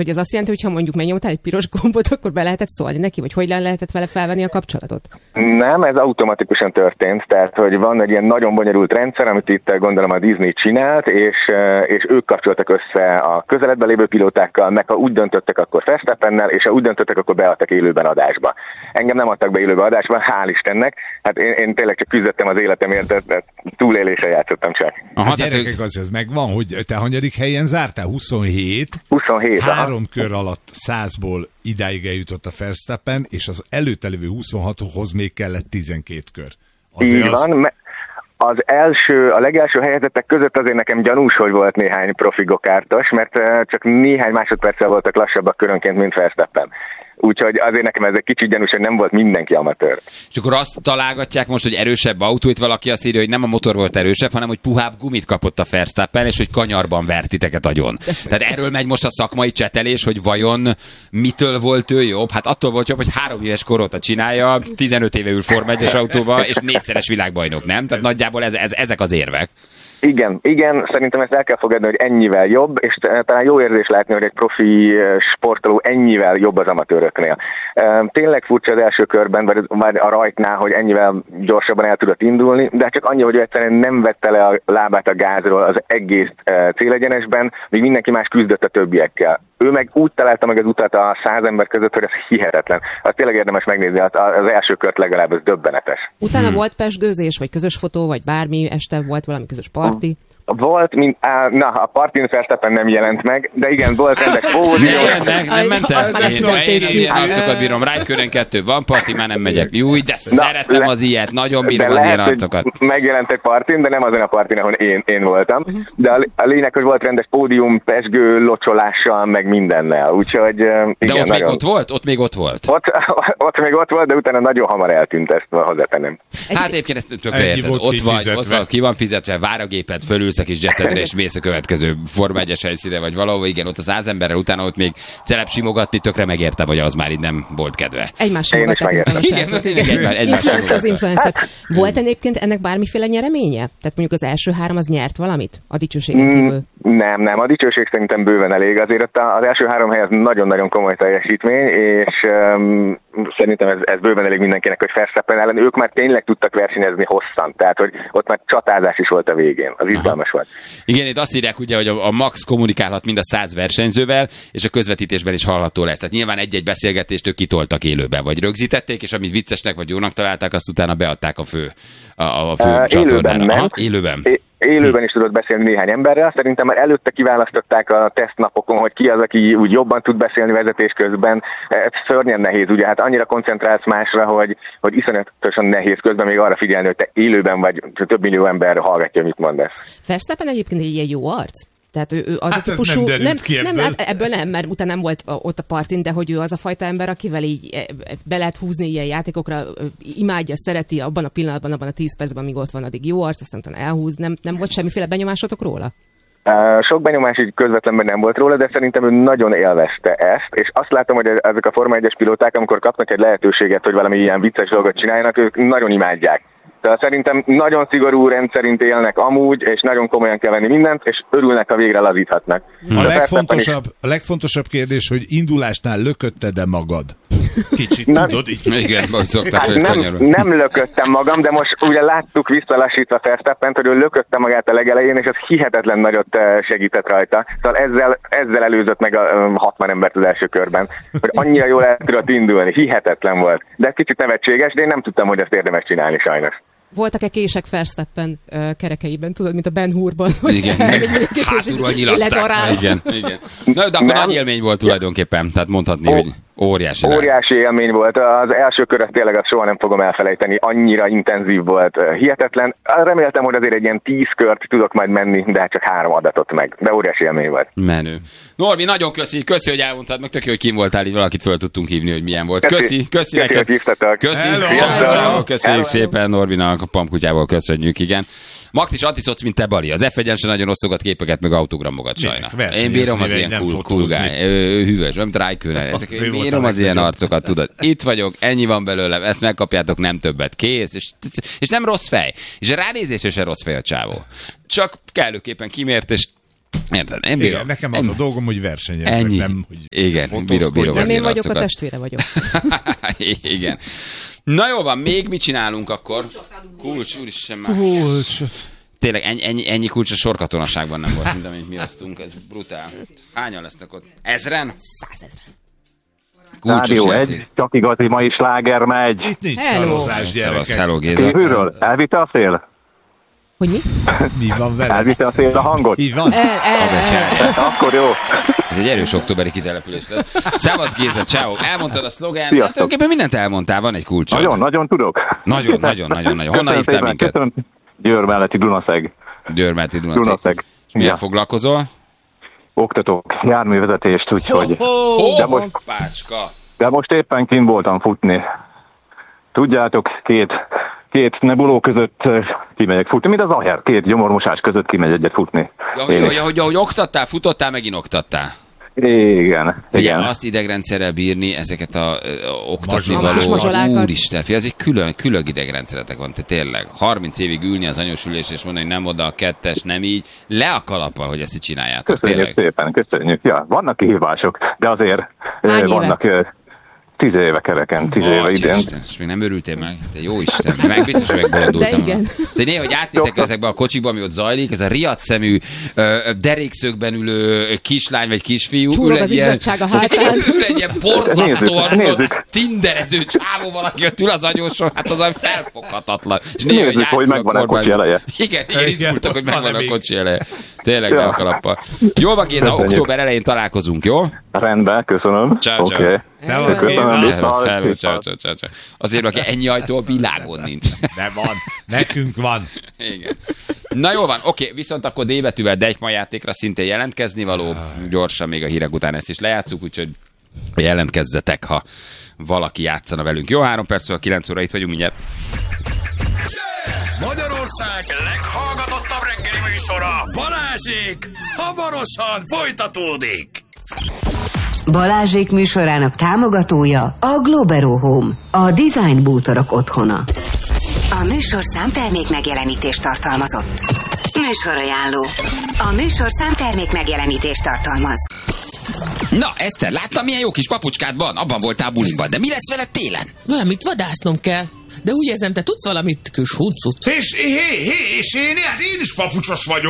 hogy ez azt jelenti, hogy ha mondjuk megnyomtál egy piros gombot, akkor be lehetett szólni neki, vagy hogy lehetett vele felvenni a kapcsolatot? Nem, ez automatikusan történt, tehát hogy van egy ilyen nagyon bonyolult rendszer, amit itt gondolom a Disney csinált, és ők kapcsoltak össze a közeledben lévő pilótákkal, meg ha úgy döntöttek, akkor Verstappennel, és ha úgy döntöttek, akkor beadtak élőben adásba. Engem nem adtak be élőben adásba, hál' Istennek, hát én tényleg csak küzdöttem az életemért, tehát túlélésre játszottam csak. A gyerekek, az megvan, hogy te hanyadik helyen zártál? 27? 27. 3 kör alatt 100-ból idáig eljutott a Verstappen, és az előtte lévő 26-hoz még kellett 12 kör. Így van, a legelső helyezettek között azért nekem gyanús, hogy volt néhány profi gokártos, mert csak néhány másodperccel voltak lassabbak körönként, mint Verstappen. Úgyhogy azért nekem ez egy kicsit gyanús, hogy nem volt mindenki amatőr. És akkor azt találgatják most, hogy erősebb autó, itt valaki azt írja, hogy nem a motor volt erősebb, hanem hogy puhább gumit kapott a Verstappen, és hogy kanyarban vert titeket agyon. Tehát erről megy most a szakmai csetelés, hogy vajon mitől volt ő jobb? Hát attól volt jobb, hogy 3 éves kor óta csinálja, 15 éve ül Forma 1-es autóba, és 4-szeres világbajnok, nem? Tehát nagyjából ezek az érvek. Igen, szerintem ezt el kell fogadni, hogy ennyivel jobb, és talán jó érzés látni, hogy egy profi sportoló ennyivel jobb az amatőröknél. Tényleg furcsa az első körben, vagy a rajtnál, hogy ennyivel gyorsabban el tudott indulni, de csak annyi, hogy egyszerűen nem vette le a lábát a gázról az egész célegyenesben, míg mindenki más küzdött a többiekkel. Ő meg úgy találta meg az utat a 100 ember között, hogy ez hihetetlen. Az tényleg érdemes megnézni, az első kört legalább, ez döbbenetes. Utána volt pezsgőzés, vagy közös fotó, vagy bármi, este volt valami közös parti? Volt, a partin Verstappen nem jelent meg, de igen, volt rendes pódium. Nem ment el. Én ilyen arcokat bírom. Rájkörön 2 van parti, már nem megyek. Júj, de szeretem az ilyet. Nagyon bírom az ilyen arcokat. Megjelent egy partin, de nem azon a partin, ahol én voltam. De a lényeg, hogy volt rendes pódium, pezsgő, locsolással, meg mindennel. Úgyhogy igen, de ott még ott volt? Ott még ott volt? Ott még ott volt, de utána nagyon hamar eltűnt, ezt hozzátennem. Hát egyébként ezt tökre érted. Ott van, ki van fizetve, vár a gépet, fölülsz a kis jetedre, és mész a következő Forma 1-es helyszínre, vagy valahol, igen, ott a 100 emberrel, utána ott még celeb simogatni, tökre megérte, vagy az már így nem volt kedve. Egymás simogatták. Az influencer. Volt egyébként ennek bármiféle nyereménye? Tehát mondjuk az első 3 az nyert valamit? A dicsőségen kívül? Nem, a dicsőség szerintem bőven elég. Azért az első 3 hely az nagyon-nagyon komoly teljesítmény, és szerintem ez bőven elég mindenkinek, hogy Verstappen ellen ők már tényleg tudtak versenyezni hosszan, tehát hogy ott már csatázás is volt a végén, az izgalmas volt. Igen, itt azt írják ugye, hogy a Max kommunikálhat mind a 100 versenyzővel, és a közvetítésben is hallható lesz. Tehát nyilván egy-egy beszélgetést ők kitoltak élőben, vagy rögzítették, és amit viccesnek vagy jónak találták, azt utána beadták a fő csatornára. Élőben is tudott beszélni néhány emberrel. Szerintem már előtte kiválasztották a tesztnapokon, hogy ki az, aki úgy jobban tud beszélni vezetés közben. Ez szörnyen nehéz, ugye, hát annyira koncentrálsz másra, hogy iszonyatosan nehéz közben még arra figyelni, hogy te élőben vagy, több millió ember hallgatja, mit mondasz. Verstappen egyébként egy ilyen jó arc? Tehát ő az a típusú, ebből nem, mert utána nem volt ott a partin, de hogy ő az a fajta ember, akivel így be lehet húzni ilyen játékokra, imádja, szereti abban a pillanatban, abban a 10 percben, amíg ott van, addig jó arc, aztán utána elhúz, nem volt semmiféle benyomásotok róla? Sok benyomás így közvetlenben nem volt róla, de szerintem ő nagyon élvezte ezt, és azt látom, hogy ezek a Forma 1-es pilóták, amikor kapnak egy lehetőséget, hogy valami ilyen vicces dolgot csináljanak, ők nagyon imádják. Tehát szerintem nagyon szigorú rendszerint élnek amúgy, és nagyon komolyan kell venni mindent, és örülnek, ha végre lazíthatnak. A legfontosabb kérdés, hogy indulásnál lökötted-e magad? Kicsit tudod így. Igen, szokták, nem lököttem magam, de most ugye láttuk visszalassítva Verstappent, hogy ő lökötte magát a legelején, és az hihetetlen nagyot segített rajta. Szóval ezzel előzött meg a 60 embert az első körben, hogy annyira jól el tudott indulni. Hihetetlen volt. De ez kicsit nevetséges, de én nem tudtam, hogy ezt érdemes csinálni sajnos. Voltak-e kések Verstappen kerekeiben, tudod, mint a Ben Hurban? Igen, hátulról nyilaszták. Igen. Na, de akkor nagy élmény volt tulajdonképpen, tehát mondhatni, hogy óriási. Óriási élmény volt. Az első köret tényleg azt soha nem fogom elfelejteni. Annyira intenzív volt, hihetetlen. Reméltem, hogy azért egy ilyen 10 kört tudok majd menni, de csak 3 adatot meg. De óriási élmény volt. Menő. Norbi, nagyon köszi, hogy elmondtad, meg tök jó, hogy kim voltál, így valakit föl tudtunk hívni, hogy milyen volt. Köszi neked. Köszönjük szépen Norbinak, a Pamkutyából köszönjük, igen. Max is antiszoc, mint te, Bali. Az F1-en se nagyon osztogat képeket, meg autogramokat sajna. Én bírom az ilyen cool guy. Hűvös, nem Raikkonen. Én bírom az ilyen arcokat, tudod. Itt vagyok, ennyi van belőlem, ezt megkapjátok, nem többet, kész. És nem rossz fej. És a ránézésre se rossz fej a csávó. Csak kellőképpen kimért, és Érted? Én bírom. Igen, nekem az a dolgom, hogy versenyezek, ennyi. nem, hogy igen, bírom. Nem én vagyok, a testvére vagyok. Igen. Na jó van, még mit csinálunk akkor? Kulcs, úristen már. Kulcs. Tényleg ennyi kulcs a sorkatonaságban nem volt, mint amit mi osztunk, ez brutál. Hányan lesznek ott? 1000-en? 100 000. Rádió 1, csak igazi mai sláger megy. Itt nincs szarozás, gyerekek. Hello, Géza. Kívülről, elvitte a szél? Hogy mi? Mi van vele? Elvitte a szél a hangot? Így van? Akkor jó. Ez egy erős októberi kitelepülés lesz. Szevasz Géza, ciao. Elmondtad a szlogán, hát Sziasztok. tulajdonképpen mindent elmondtál, van egy kulcsod. Nagyon tudok. Nagyon. Honnan hívtál minket? Köszönöm. Győr melletti Dunaszeg. Győr melletti Dunaszeg. Milyen foglalkozol? Oktatok járművezetést, úgyhogy... Pácska. De most éppen kint voltam futni. Tudjátok, két nebuló között kimegyek futni, mint az aher, két gyomormosás között kimegy egyet futni. Hogy oktattál, futottál, megint oktattál. Igen. Azt idegrendszerrel bírni, ezeket oktatni Mazsolákat. való. Úristen, ez egy külön idegrendszeretek van, te tényleg. 30 évig ülni az anyósülés és mondani, hogy nem oda a kettes, nem így. Le a kalappal, hogy ezt így csináljátok. Köszönjük szépen, köszönjük. Ja, vannak kihívások, de azért vannak 10 éve kereken, 10 éve idén. Isten, és még nem örültél meg? De jó Isten, meg biztos, hogy megbolondultam. De igen. Szóval néha, hogy átnézek ezekbe a kocsikba, ami ott zajlik, ez a riadszemű, derékszögben ülő kislány vagy kisfiú. Csúrog az izzadság a hátán. Ül egy ilyen borzasztóan tinderező csávó valaki, ott ül az anyóson, hát az olyan felfoghatatlan. És nézzük, hogy megvan a kocsi eleje. Igen, izgultak, hogy megvan a kocsi eleje. Tényleg le a kalappal. Jól van, Géza, október elején találkozunk, jó? Rendben, köszönöm. Ciao. Szevasz, Géza. Hello, ciao. Azért, aki ennyi ajtó a világon nincs. De van. Nekünk van. Igen. Na jó van, oké, viszont akkor D betűvel Deichmann játékra szintén jelentkezni való. Gyorsan még a hírek után ezt is lejátszuk, úgyhogy jelentkezzetek, ha valaki játszana velünk. Jó, 3 perccel 9 óra itt vagyunk mindjárt. Magyarország leghallgatottabb reggeli műsora, Balázsék, hamarosan folytatódik. Balázsék műsorának támogatója a Globero Home, a design bútorok otthona. A műsorszám termék megjelenítést tartalmazott. Műsorajánló. A műsorszám termék megjelenítést tartalmaz. Na, Eszter, láttam, milyen jó kis papucskád van? Abban voltál buliban, de mi lesz veled télen? Valamit vadásznom kell. De úgy érzem, te tudsz valamit, kis huncut. És én is papucsos vagyok.